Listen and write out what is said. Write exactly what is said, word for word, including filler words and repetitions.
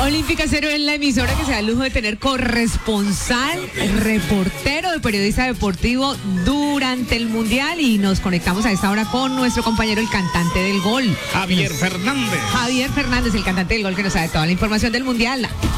Olímpica Cero es la emisora que se da el lujo de tener corresponsal, reportero de periodista deportivo durante el Mundial, y nos conectamos a esta hora con nuestro compañero, el cantante del gol. Javier Fernández. Javier Fernández, el cantante del gol, que nos sabe toda la información del Mundial.